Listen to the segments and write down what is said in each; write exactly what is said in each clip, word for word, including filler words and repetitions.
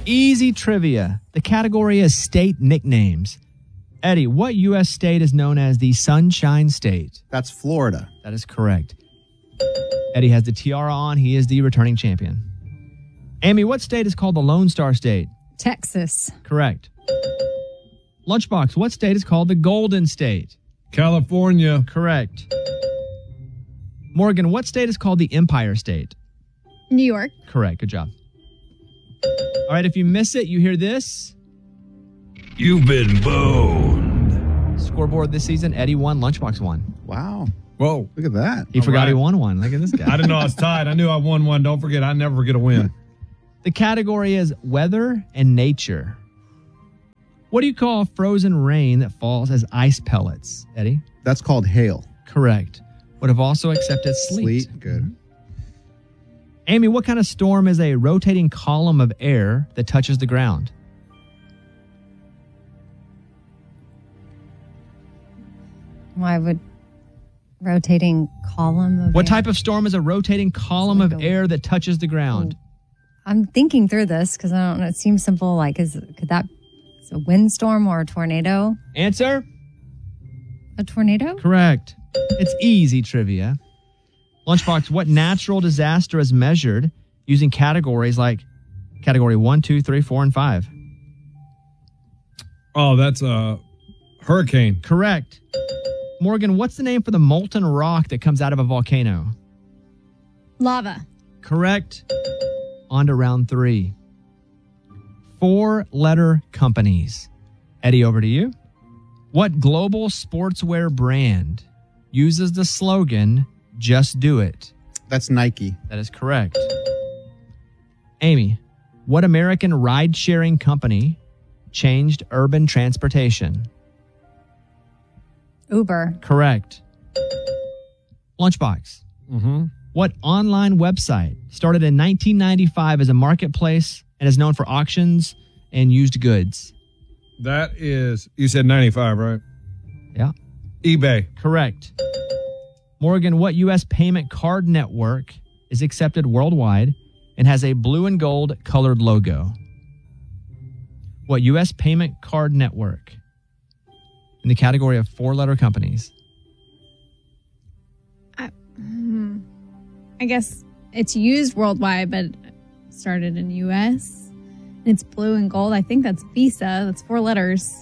Easy trivia. The category is state nicknames. Eddie, what U S state is known as the Sunshine State? That's Florida. That is correct. Eddie has the tiara on. He is the returning champion. Amy, what state is called the Lone Star State? Texas. Correct. Lunchbox, what state is called the Golden State? California. Correct. Morgan, what state is called the Empire State? New York. Correct. Good job. All right, if you miss it, you hear this. You've been boned. Scoreboard this season, Eddie won, Lunchbox won. Wow. Whoa. Look at that. He All forgot right. he won one. Look at this guy. I didn't know I was tied. I knew I won one. Don't forget, I never forget a win. The category is weather and nature. What do you call frozen rain that falls as ice pellets, Eddie? That's called hail. Correct. Would have also accepted sleet. Sleet. Good. Amy, what kind of storm is a rotating column of air that touches the ground? Why would rotating column of What air- type of storm is a rotating column like of a- air that touches the ground? I'm thinking through this because I don't know. It seems simple. Like, is could that is a windstorm or a tornado? Answer? A tornado? Correct. It's easy trivia. Lunchbox, what natural disaster is measured using categories like category one, two, three, four, and five? Oh, that's a hurricane. Correct. Morgan, what's the name for the molten rock that comes out of a volcano? Lava. Correct. On to round three. Four-letter companies. Eddie, over to you. What global sportswear brand uses the slogan, just do it? That's Nike. That is correct. Amy, what American ride-sharing company changed urban transportation? Uber. Correct. Lunchbox. Mm-hmm. What online website started in nineteen ninety-five as a marketplace and is known for auctions and used goods? That is, you said ninety-five, right? Yeah. eBay. Correct. Morgan, what U S payment card network is accepted worldwide and has a blue and gold colored logo? What U S payment card network in the category of four-letter companies? I, hmm, I guess it's used worldwide, but started in the U S And it's blue and gold. I think that's Visa. That's four letters.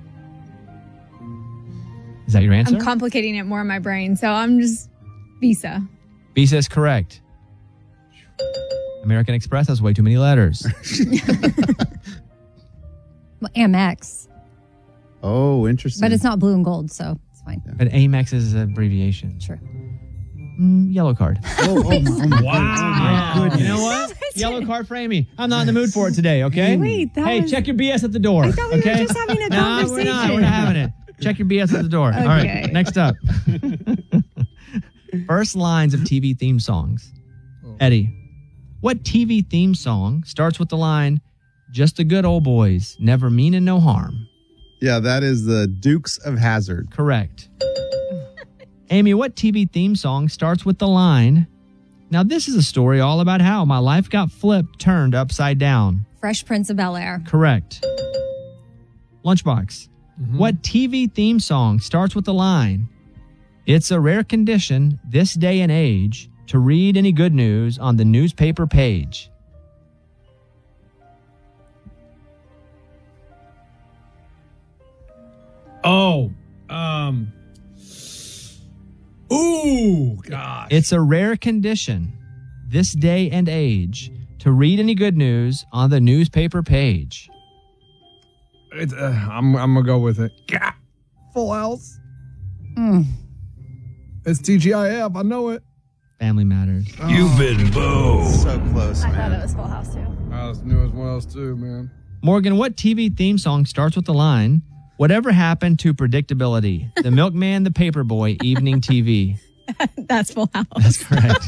Is that your answer? I'm complicating it more in my brain, so I'm just Visa. Visa is correct. American Express has way too many letters. Well, Amex. Oh, interesting. But it's not blue and gold, so it's fine. But Amex is an abbreviation. True. Mm, yellow card. Oh, oh, my, oh my Wow. goodness. You know what? Yellow card for Amy. I'm not in the mood for it today, okay? Wait, that Hey, was- check your B S at the door. I thought we were okay? just having a No, we're not. conversation. We're not having it. Check your B S at the door. All Okay. right, next up. First lines of T V theme songs. Eddie, what T V theme song starts with the line, just the good old boys, never meaning no harm? Yeah, that is the Dukes of Hazzard. Correct. Amy, what T V theme song starts with the line, now this is a story all about how my life got flipped, turned upside down? Fresh Prince of Bel-Air. Correct. Lunchbox, what T V theme song starts with the line, it's a rare condition this day and age to read any good news on the newspaper page? Oh, um, ooh, gosh. It's a rare condition this day and age to read any good news on the newspaper page. It's, uh, I'm, I'm going to go with it. Yeah. Full house. Mm. It's T G I F. I know it. Family Matters. You've been boned. So close, I man. thought it was Full House, too. I was knew as well as too, man. Morgan, what T V theme song starts with the line, whatever happened to predictability? The Milkman, the Paperboy, evening T V. That's Full House. That's correct.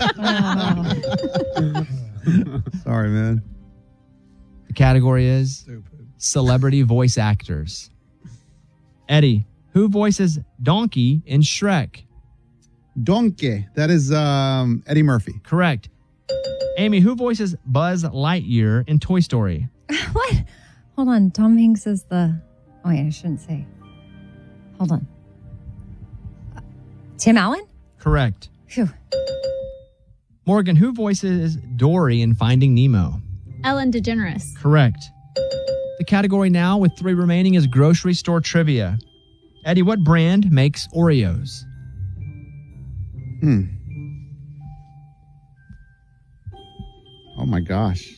Sorry, man. The category is Stupid. celebrity voice actors. Eddie, who voices Donkey in Shrek? Donkey. That is um, Eddie Murphy. Correct. Amy, who voices Buzz Lightyear in Toy Story? What? Hold on. Tom Hanks is the. Oh, wait, I shouldn't say. Hold on. Uh, Tim Allen? Correct. Phew. Morgan, who voices Dory in Finding Nemo? Ellen DeGeneres. Correct. The category now with three remaining is grocery store trivia. Eddie, what brand makes Oreos? Hmm. Oh my gosh.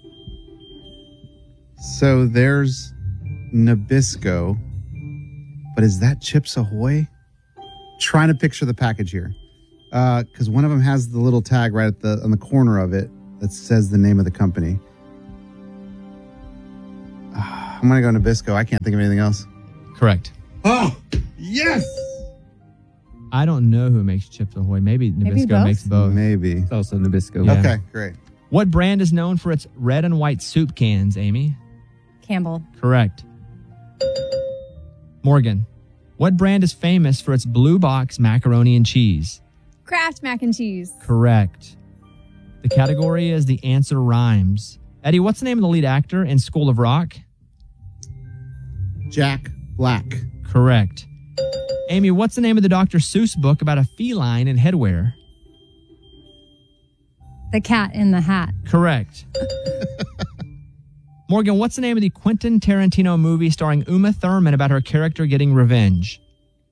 So there's Nabisco, but is that Chips Ahoy? Trying to picture the package here, because uh, one of them has the little tag right at the on the corner of it that says the name of the company. Uh, I'm gonna go Nabisco. I can't think of anything else. Correct. Oh yes. I don't know who makes Chips Ahoy. Maybe Nabisco Maybe both? makes both. Maybe. It's also Nabisco. Yeah. Okay, great. What brand is known for its red and white soup cans, Amy? Campbell. Correct. Morgan, what brand is famous for its blue box macaroni and cheese? Kraft mac and cheese. Correct. The category is the answer rhymes. Eddie, what's the name of the lead actor in School of Rock? Jack Black. Correct. Amy, what's the name of the Doctor Seuss book about a feline in headwear? The Cat in the Hat. Correct. Morgan, what's the name of the Quentin Tarantino movie starring Uma Thurman about her character getting revenge?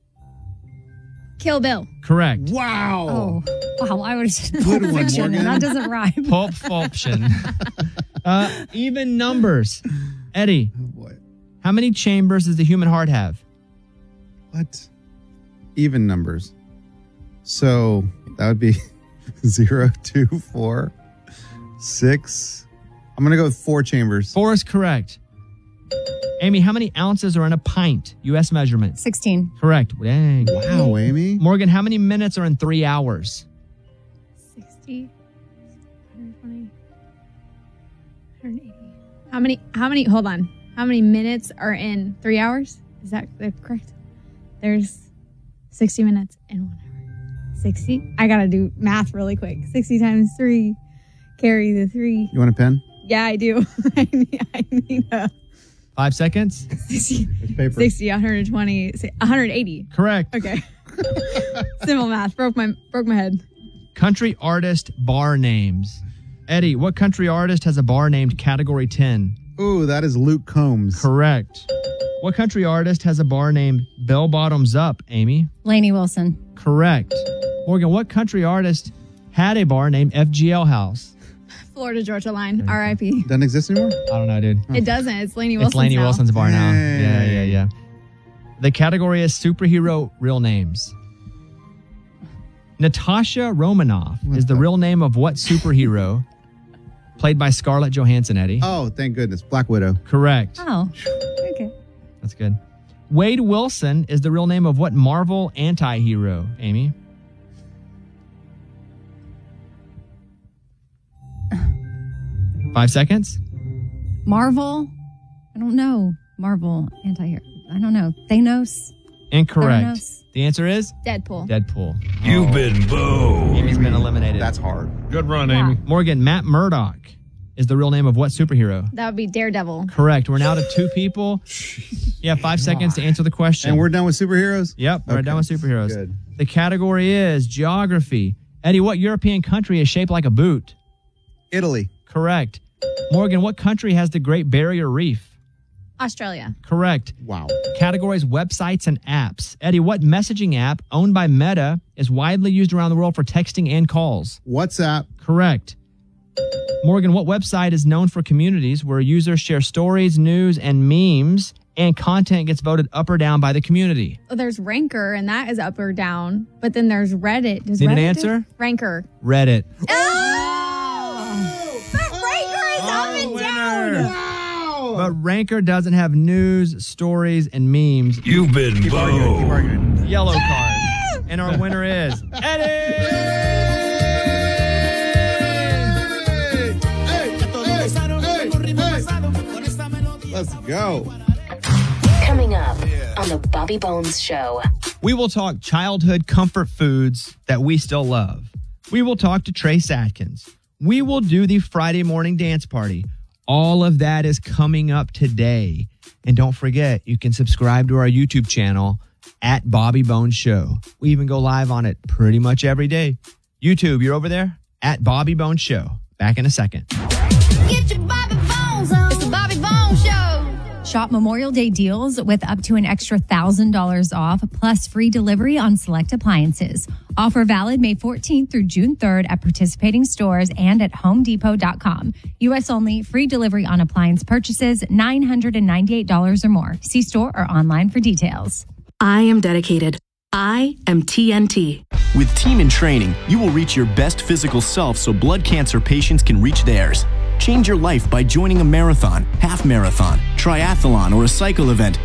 Kill Bill. Correct. Wow. Oh, wow. I would have said Good Pulp one, Fiction, Morgan. and that doesn't rhyme. Pulp Fiction. uh, even numbers. Eddie, Oh boy. how many chambers does the human heart have? What? Even numbers. So that would be zero, two, four, six. I'm going to go with four chambers. Four is correct. Amy, how many ounces are in a pint? U S measurement. sixteen. Correct. Dang. Wow, Amy. Morgan, how many minutes are in three hours? sixty, one hundred twenty, one hundred eighty. How many, how many, hold on. How many minutes are in three hours? Is that correct? There's sixty minutes in one hour. sixty? I got to do math really quick. sixty times three. Carry the three. You want a pen? Yeah, I do. I need, I need a Five seconds. sixty, It's paper. sixty, one hundred twenty, one hundred eighty. Correct. Okay. Simple math. Broke my, broke my head. Country artist bar names. Eddie, what country artist has a bar named Category ten? Ooh, that is Luke Combs. Correct. What country artist has a bar named Bell Bottoms Up, Amy? Lainey Wilson. Correct. Morgan, what country artist had a bar named F G L House? Florida Georgia Line. R I P. Doesn't exist anymore? I don't know, dude. It doesn't. It's Lainey Wilson's It's Lainey now. Wilson's bar now. Yeah, Hey. yeah, yeah. The category is superhero real names. Natasha Romanoff is the real name of what superhero played by Scarlett Johansson, Eddie? Oh, thank goodness. Black Widow. Correct. Oh, okay. That's good. Wade Wilson is the real name of what Marvel anti-hero, Amy? Five seconds. Marvel. I don't know. Marvel anti-hero. I don't know. Thanos. Incorrect. Theranos. The answer is Deadpool. Deadpool. You've been booed. Amy's been eliminated. That's hard. Good run, Amy. Morgan, Matt Murdock is the real name of what superhero? That would be Daredevil. Correct. We're now to two people. You have five seconds to answer the question. And we're done with superheroes? Yep, we're Okay. done with superheroes. Good. The category is geography. Eddie, what European country is shaped like a boot? Italy. Correct. Morgan, what country has the Great Barrier Reef? Australia. Correct. Wow. Categories, websites, and apps. Eddie, what messaging app owned by Meta is widely used around the world for texting and calls? WhatsApp. Correct. Morgan, what website is known for communities where users share stories, news, and memes, and content gets voted up or down by the community? Oh, there's Ranker, and that is up or down. But then there's Reddit. Does Need an Reddit do- answer? Ranker. Reddit. Oh! But Ranker is up and down. Wow. But Ranker doesn't have news, stories, and memes. You've been Keep arguing. Keep booed. arguing. Yellow card. And our winner is Eddie! Let's go. Coming up on the Bobby Bones Show. We will talk childhood comfort foods that we still love. We will talk to Trace Atkins. we will do the Friday morning dance party. All of that is coming up today. And don't forget, you can subscribe to our YouTube channel at Bobby Bones Show. We even go live on it pretty much every day. YouTube, you're over there? At Bobby Bones Show. Back in a second. Get your Bobby Bones on. It's the Bobby Bones Show. Shop Memorial Day deals with up to an extra one thousand dollars off, plus free delivery on select appliances. Offer valid May fourteenth through June third at participating stores and at home depot dot com. U S only, free delivery on appliance purchases, nine hundred ninety-eight dollars or more. See store or online for details. I am dedicated. I am T N T. With Team in Training, you will reach your best physical self so blood cancer patients can reach theirs. Change your life by joining a marathon, half marathon, triathlon, or a cycle event